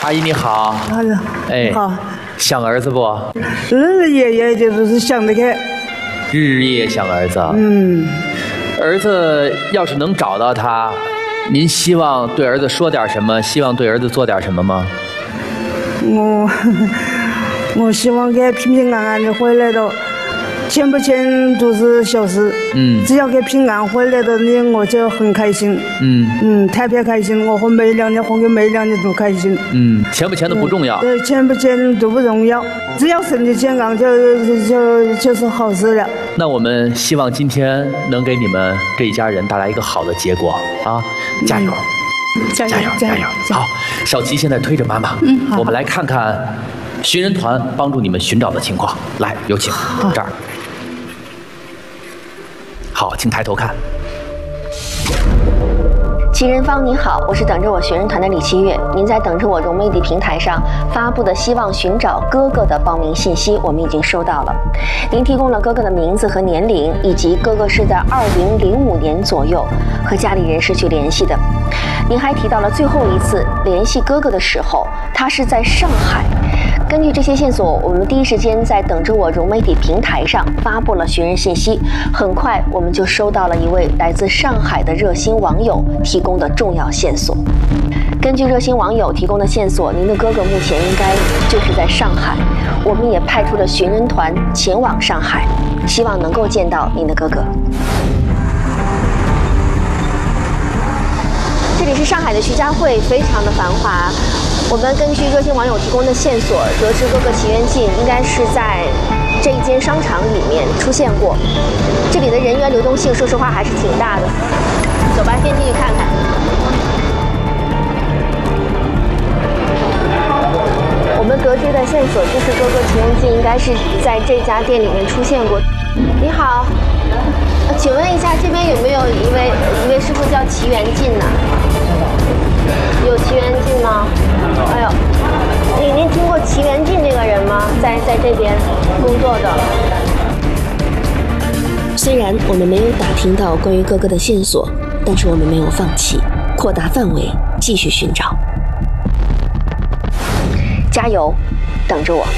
阿姨你好。哎， 好。 想儿子不？ 日日夜夜就是想得开。 日日夜夜想儿子。儿子要是能找到他，您希望对儿子说点什么？希望对儿子做点什么吗？ 我希望他平平安安的回来的。钱不钱都是小事，只要给平安回来的呢，我就很开心，特别开心。我和每两年和给每两年都开心， 钱不钱都不重要， 对，钱不钱都不重要，只要身体健康就是好事了。 那我们希望今天能给你们这一家人带来一个好的结果啊！加油！ 加油！ 好，小琪现在推着妈妈，我们来看看寻人团帮助你们寻找的情况。来，有请这儿。好，请抬头看。 齐仁芳您好，我是等着我寻人团的李七月。您在等着我融媒体平台上发布的希望寻找哥哥的报名信息，我们已经收到了。您提供了哥哥的名字和年龄，以及哥哥是在2005年左右和家里人失去联系的。您还提到了最后一次联系哥哥的时候，他是在上海。根据这些线索，我们第一时间在等着我融媒体平台上发布了寻人信息。很快，我们就收到了一位来自上海的热心网友提供的重要线索。根据热心网友提供的线索，您的哥哥目前应该就是在上海。我们也派出了寻人团前往上海，希望能够见到您的哥哥。这里是上海的徐家汇，非常的繁华。我们根据热心网友提供的线索，得知哥哥齐元进应该是在这一间商场里面出现过。这里的人员流动性，说实话还是挺大的。走吧，先进去看看。我们得知的线索就是哥哥齐元进应该是在这家店里面出现过。你好，请问一下，这边有没有一位师傅叫齐元进呢？有齐元进吗？哎呦，您听过齐元进这个人吗？在这边工作的。虽然我们没有打听到关于哥哥的线索，但是我们没有放弃，扩大范围，继续寻找。加油，等着我。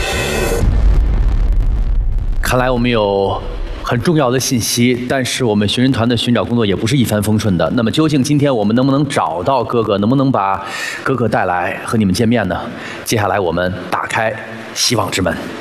看来我们有很重要的信息，但是我们寻人团的寻找工作也不是一帆风顺的。那么究竟今天我们能不能找到哥哥，能不能把哥哥带来和你们见面呢？接下来我们打开希望之门。